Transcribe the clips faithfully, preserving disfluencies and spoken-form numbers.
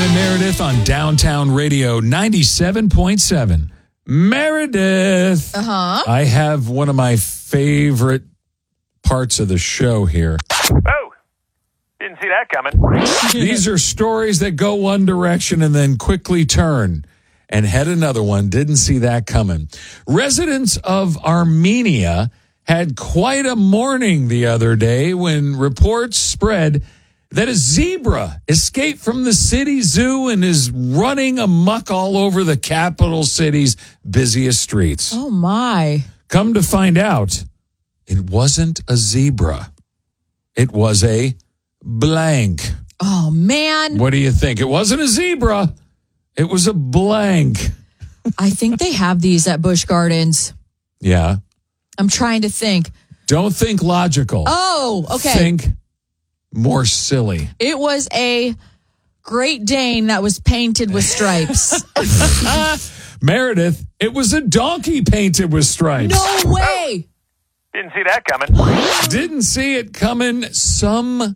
and Meredith on Downtown Radio ninety-seven point seven. Meredith. Uh-huh. I have one of my favorite parts of the show here. Oh, didn't see that coming. These are stories that go one direction and then quickly turn and head another one. Didn't see that coming. Residents of Armenia had quite a morning the other day when reports spread that a zebra escaped from the city zoo and is running amok all over the capital city's busiest streets. Oh, my. Come to find out, it wasn't a zebra. It was a blank. Oh, man. What do you think? It wasn't a zebra. It was a blank. I think they have these at Busch Gardens. Yeah. I'm trying to think. Don't think logical. Oh, okay. Think more silly. It was a Great Dane that was painted with stripes. Meredith, it was a donkey painted with stripes. No way. Didn't see that coming. Didn't see it coming. Some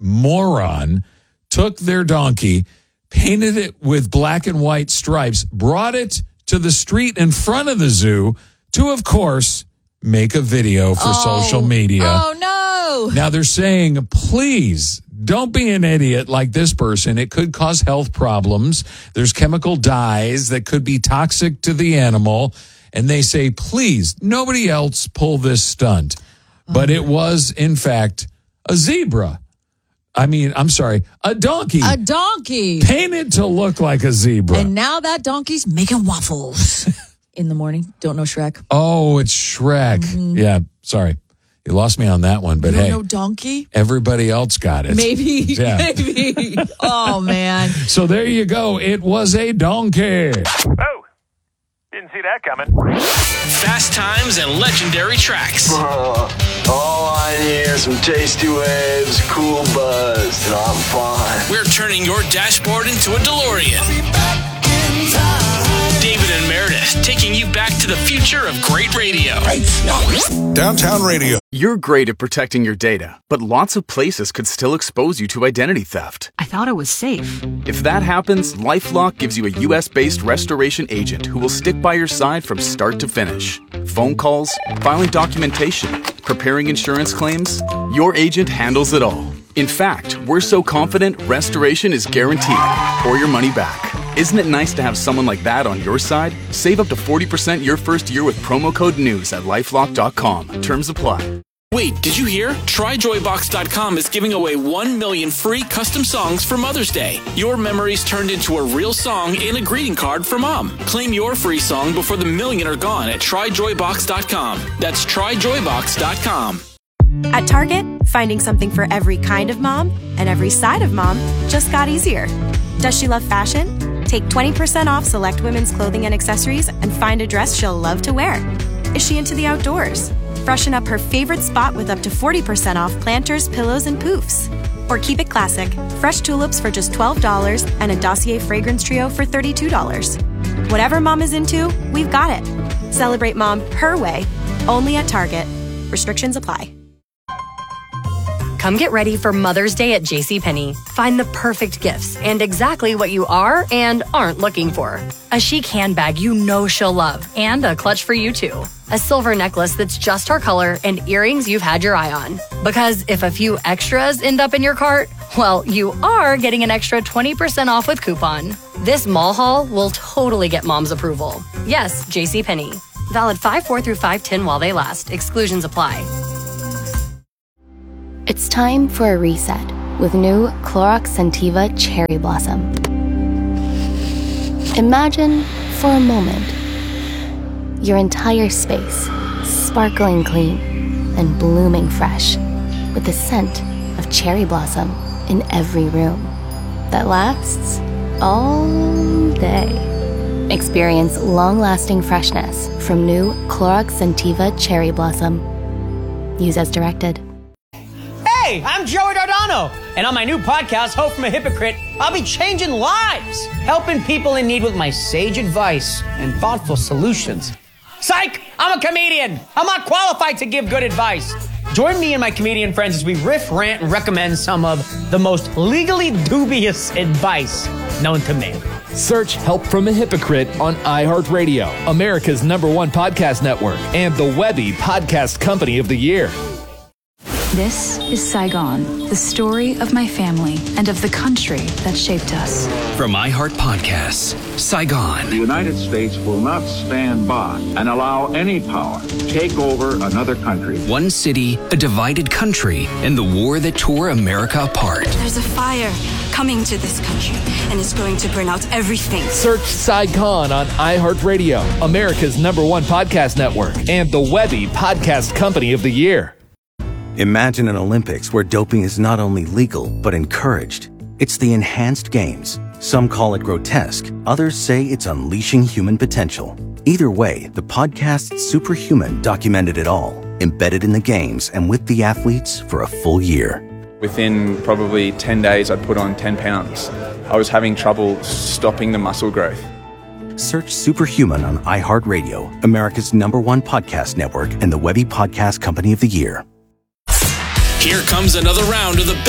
moron took their donkey, painted it with black and white stripes, brought it to the street in front of the zoo to, of course, make a video for oh. social media. Oh, no. Now they're saying, please don't be an idiot like this person. It could cause health problems. There's chemical dyes that could be toxic to the animal. And they say, please, nobody else pull this stunt. But it was, in fact, a zebra. I mean, I'm sorry, a donkey. A donkey. Painted to look like a zebra. And now that donkey's making waffles in the morning. Don't know Shrek. Oh, it's Shrek. Mm-hmm. Yeah, sorry. You lost me on that one, but you don't hey. know donkey? Everybody else got it. Maybe. Yeah. Maybe. Oh, man. So there you go. It was a donkey. Oh, didn't see that coming. Fast times and legendary tracks. Uh, all I need are some tasty waves, cool buzz, and I'm fine. We're turning your dashboard into a DeLorean. David and Meredith taking you back to the future of great radio. Downtown Radio. You're great at protecting your data, but lots of places could still expose you to identity theft. I thought it was safe. If that happens, LifeLock gives you a U S-based restoration agent who will stick by your side from start to finish. Phone calls, filing documentation, preparing insurance claims, your agent handles it all. In fact, we're so confident restoration is guaranteed or your money back. Isn't it nice to have someone like that on your side? Save up to forty percent your first year with promo code NEWS at lifelock dot com. Terms apply. Wait, did you hear? Try joy box dot com is giving away one million free custom songs for Mother's Day. Your memories turned into a real song and a greeting card for Mom. Claim your free song before the million are gone at try joy box dot com. That's try joy box dot com. At Target, finding something for every kind of mom and every side of mom just got easier. Does she love fashion? Take twenty percent off select women's clothing and accessories and find a dress she'll love to wear. Is she into the outdoors? Freshen up her favorite spot with up to forty percent off planters, pillows, and poofs. Or keep it classic. Fresh tulips for just twelve dollars and a Dossier fragrance trio for thirty-two dollars. Whatever mom is into, we've got it. Celebrate mom her way, only at Target. Restrictions apply. Come get ready for Mother's Day at JCPenney. Find the perfect gifts and exactly what you are and aren't looking for. A chic handbag you know she'll love and a clutch for you too. A silver necklace that's just her color and earrings you've had your eye on. Because if a few extras end up in your cart, well, you are getting an extra twenty percent off with coupon. This mall haul will totally get mom's approval. Yes, JCPenney. Valid five four through five ten while they last. Exclusions apply. It's time for a reset with new Clorox Scentiva Cherry Blossom. Imagine, for a moment, your entire space sparkling clean and blooming fresh with the scent of cherry blossom in every room that lasts all day. Experience long-lasting freshness from new Clorox Scentiva Cherry Blossom. Use as directed. Hey, I'm Joey Dardano, and on my new podcast, Hope from a Hypocrite, I'll be changing lives, helping people in need with my sage advice and thoughtful solutions. Psych! I'm a comedian! I'm not qualified to give good advice. Join me and my comedian friends as we riff, rant, and recommend some of the most legally dubious advice. known to man. Search Help from a Hypocrite on iHeartRadio, America's number one podcast network, and the Webby Podcast Company of the Year. This is Saigon, the story of my family and of the country that shaped us. From iHeart Podcasts, Saigon. The United States will not stand by and allow any power to take over another country. One city, a divided country, and the war that tore America apart. There's a fire coming to this country, and it's going to burn out everything. Search Saigon on iHeartRadio, America's number one podcast network, and the Webby Podcast Company of the Year. Imagine an Olympics where doping is not only legal, but encouraged. It's the enhanced games. Some call it grotesque. Others say it's unleashing human potential. Either way, the podcast Superhuman documented it all, embedded in the games and with the athletes for a full year. Within probably ten days, I'd put on ten pounds. I was having trouble stopping the muscle growth. Search Superhuman on iHeartRadio, America's number one podcast network, and the Webby Podcast Company of the Year. Here comes another round of the